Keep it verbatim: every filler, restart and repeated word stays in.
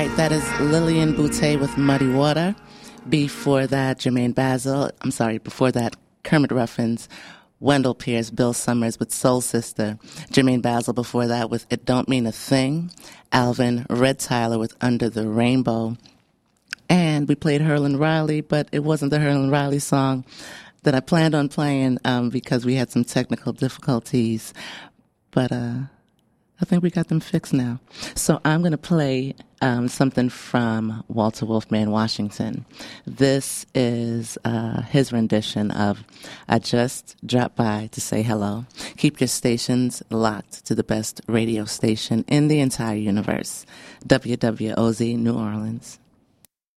right, that is Lillian Boutte with Muddy Water. Before that, Jermaine Basil, I'm sorry, before that, Kermit Ruffins, Wendell Pierce, Bill Summers with Soul Sister, Jermaine Basil before that with It Don't Mean a Thing, Alvin Red Tyler with Under the Rainbow, and we played Herlin Riley, but it wasn't the Herlin Riley song that I planned on playing um, because we had some technical difficulties, but uh, I think we got them fixed now. So I'm going to play um, something from Walter Wolfman Washington. This is uh, his rendition of I Just Dropped By to Say Hello. Keep your stations locked to the best radio station in the entire universe, W W O Z New Orleans.